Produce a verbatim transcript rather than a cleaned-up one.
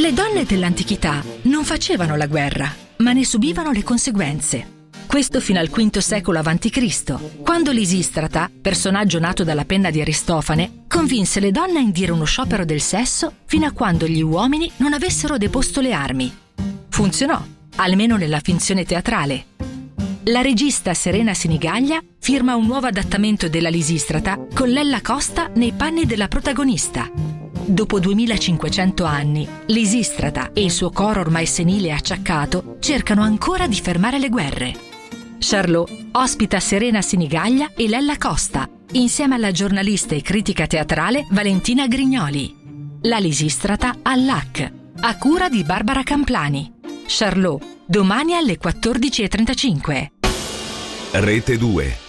Le donne dell'antichità non facevano la guerra, ma ne subivano le conseguenze. Questo fino al quinto secolo avanti Cristo, quando Lisistrata, personaggio nato dalla penna di Aristofane, convinse le donne a indire uno sciopero del sesso fino a quando gli uomini non avessero deposto le armi. Funzionò, almeno nella finzione teatrale. La regista Serena Sinigaglia firma un nuovo adattamento della Lisistrata con Lella Costa nei panni della protagonista. Dopo duemilacinquecento anni, Lisistrata e il suo coro ormai senile e acciaccato cercano ancora di fermare le guerre. Charlot ospita Serena Sinigaglia e Lella Costa, insieme alla giornalista e critica teatrale Valentina Grignoli. La Lisistrata all'A C, a cura di Barbara Camplani. Charlot, domani alle quattordici e trentacinque. Rete due.